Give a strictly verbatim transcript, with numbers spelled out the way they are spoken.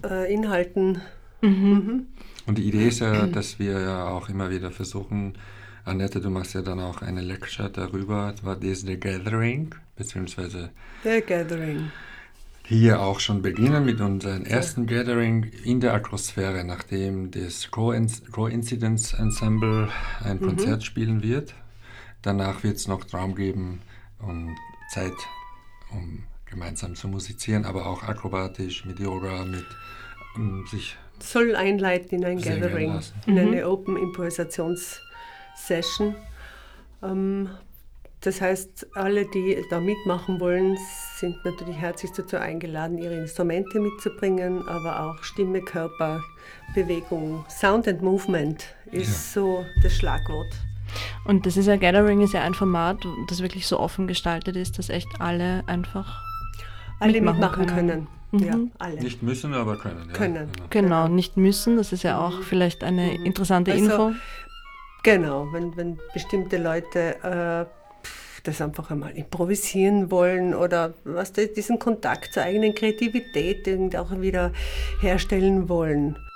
äh, Inhalten. Mhm. Mhm. Und die Idee ist ja, dass wir ja auch immer wieder versuchen, Annette, du machst ja dann auch eine Lecture darüber, what is the gathering, beziehungsweise The Gathering. hier auch schon beginnen mit unserem ersten Gathering in der Akrosphäre, nachdem das Coincidence Ensemble ein Mhm. Konzert spielen wird. Danach wird es noch Raum geben, um Zeit, um gemeinsam zu musizieren, aber auch akrobatisch mit Yoga, mit um sich Soll einleiten in ein singen Gathering, lassen. in Mhm. eine Open Improvisations-Session. Ähm, das heißt, alle, die da mitmachen wollen, sind natürlich herzlich dazu eingeladen, ihre Instrumente mitzubringen, aber auch Stimme, Körper, Bewegung. Sound and Movement ist Ja. so das Schlagwort. Und das ist ja, Gathering ist ja ein Format, das wirklich so offen gestaltet ist, dass echt alle einfach Alle mitmachen mitmachen können. können. Ja, Mhm. alle. Nicht müssen, aber können. Ja. Können. Genau. Genau, Genau. nicht müssen, das ist ja auch vielleicht eine Mhm. interessante Also, Info. Genau, wenn, wenn bestimmte Leute äh, pff, das einfach einmal improvisieren wollen oder was, diesen Kontakt zur eigenen Kreativität irgendwie auch wieder herstellen wollen.